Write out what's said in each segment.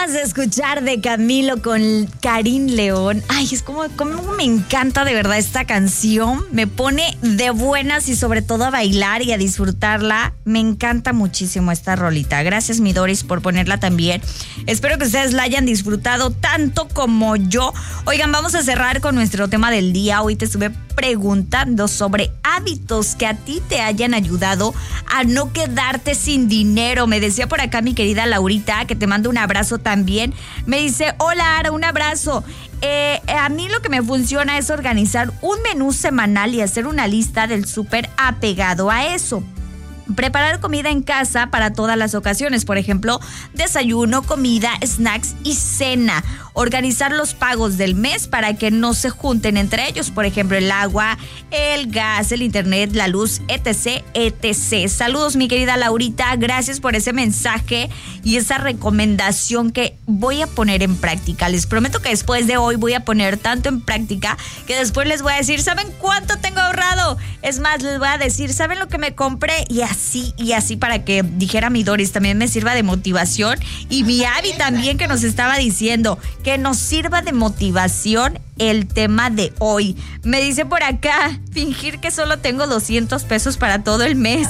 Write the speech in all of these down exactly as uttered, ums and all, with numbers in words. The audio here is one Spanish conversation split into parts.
Acabas de escuchar de Camilo con Karin León. Ay, es como, como me encanta de verdad esta canción. Me pone de buenas y sobre todo a bailar y a disfrutarla. Me encanta muchísimo esta rolita. Gracias, mi Doris, por ponerla también. Espero que ustedes la hayan disfrutado tanto como yo. Oigan, vamos a cerrar con nuestro tema del día. Hoy te estuve preguntando sobre hábitos que a ti te hayan ayudado a no quedarte sin dinero. Me decía por acá mi querida Laurita, que te mando un abrazo también. Me dice, hola Ara, un abrazo. Eh, a mí lo que me funciona es organizar un menú semanal y hacer una lista del súper apegado a eso. Preparar comida en casa para todas las ocasiones, por ejemplo, desayuno, comida, snacks y cena. Organizar los pagos del mes para que no se junten entre ellos, por ejemplo, el agua, el gas, el internet, la luz, etc, etcétera. Saludos, mi querida Laurita, gracias por ese mensaje y esa recomendación que voy a poner en práctica. Les prometo que después de hoy voy a poner tanto en práctica que después les voy a decir, ¿saben cuánto tengo ahorrado? Es más, les voy a decir, ¿saben lo que me compré? Y así, y así para que dijera mi Doris, también me sirva de motivación. Y mi Abby también, que nos estaba diciendo que nos sirva de motivación el tema de hoy. Me dice por acá, fingir que solo tengo doscientos pesos para todo el mes.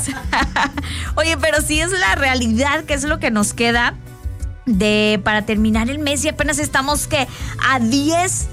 Oye, pero sí es la realidad, que es lo que nos queda de para terminar el mes y apenas estamos que a diez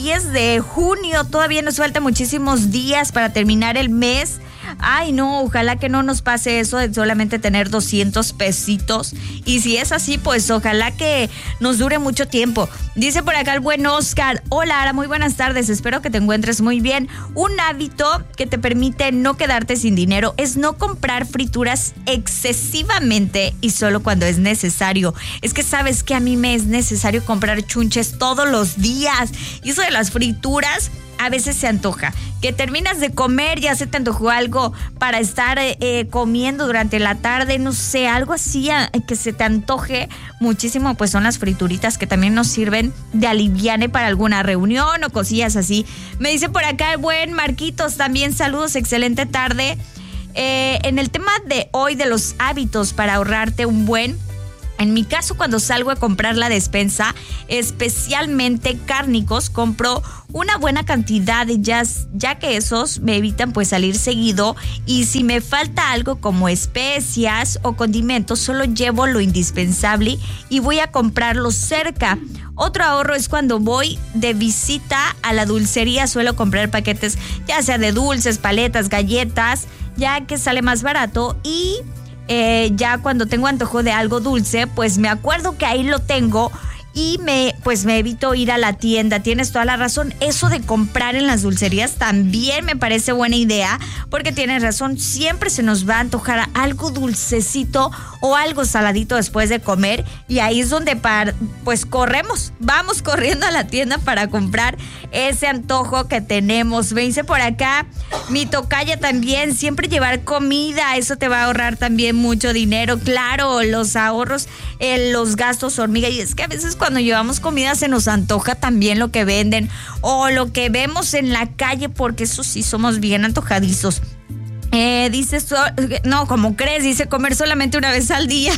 de junio, todavía nos faltan muchísimos días para terminar el mes. Ay, no, ojalá que no nos pase eso de solamente tener doscientos pesitos. Y si es así, pues ojalá que nos dure mucho tiempo. Dice por acá el buen Oscar. Hola, Ara, muy buenas tardes. Espero que te encuentres muy bien. Un hábito que te permite no quedarte sin dinero es no comprar frituras excesivamente y solo cuando es necesario. Es que sabes que a mí me es necesario comprar chunches todos los días. Y eso de las frituras a veces se antoja, que terminas de comer, ya se te antojó algo para estar eh, comiendo durante la tarde, no sé, algo así a, que se te antoje muchísimo, pues son las frituritas que también nos sirven de aliviane para alguna reunión o cosillas así. Me dice por acá el buen Marquitos también, saludos, excelente tarde. Eh, en el tema de hoy de los hábitos para ahorrarte un buen... En mi caso, cuando salgo a comprar la despensa, especialmente cárnicos, compro una buena cantidad de jazz, ya que esos me evitan pues salir seguido, y si me falta algo como especias o condimentos, solo llevo lo indispensable y voy a comprarlo cerca. Otro ahorro es cuando voy de visita a la dulcería, suelo comprar paquetes ya sea de dulces, paletas, galletas, ya que sale más barato. Y Eh, ya cuando tengo antojo de algo dulce, pues me acuerdo que ahí lo tengo y me, pues me evito ir a la tienda. Tienes toda la razón. Eso de comprar en las dulcerías también me parece buena idea, porque tienes razón, siempre se nos va a antojar algo dulcecito o algo saladito después de comer, y ahí es donde par, pues corremos, vamos corriendo a la tienda para comprar ese antojo que tenemos. Me dice por acá mi tocaya también, siempre llevar comida, eso te va a ahorrar también mucho dinero. Claro, los ahorros, eh, los gastos hormiga, y es que a veces cuando llevamos comida se nos antoja también lo que venden o lo que vemos en la calle, porque eso sí somos bien antojadizos. Eh, dice, so, no, ¿cómo crees? Dice comer solamente una vez al día.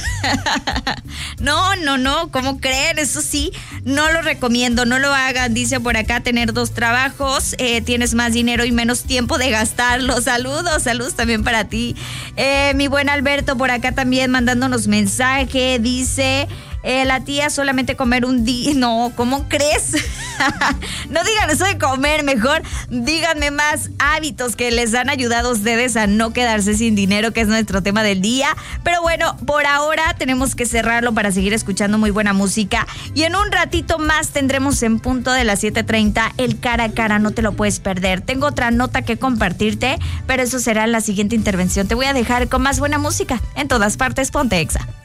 No, no, no, ¿cómo creen? Eso sí, no lo recomiendo, no lo hagan. Dice por acá, tener dos trabajos, eh, tienes más dinero y menos tiempo de gastarlo. Saludos, saludos también para ti. Eh, mi buen Alberto por acá también mandándonos mensaje, dice... Eh, la tía solamente comer un día. No, ¿cómo crees? No digan eso de comer, mejor díganme más hábitos que les han ayudado a ustedes a no quedarse sin dinero, que es nuestro tema del día. Pero bueno, por ahora tenemos que cerrarlo para seguir escuchando muy buena música, y en un ratito más tendremos en punto de las siete treinta el cara a cara, no te lo puedes perder. Tengo otra nota que compartirte, pero eso será en la siguiente intervención. Te voy a dejar con más buena música. En todas partes, ponte Exa.